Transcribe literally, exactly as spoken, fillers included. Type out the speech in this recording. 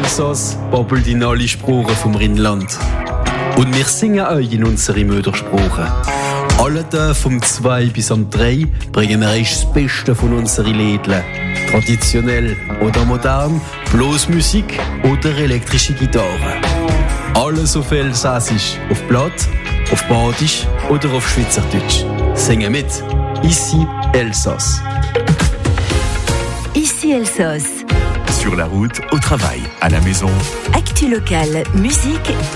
Elsass babbelt in alle Sprachen vom Rheinland. Und wir singen euch in unsere Muttersprache. Alle Tage vom zwei bis am drei bringen wir euch das Beste von unseren Lädlen. Traditionell oder modern, Blasmusik oder elektrische Gitarre. Alles auf Elsassisch, auf Platt, auf Badisch oder auf Schweizerdeutsch. Singen mit. Ici Elsass. Ici Elsass. Sur la route, au travail, à la maison. Actu locale, musique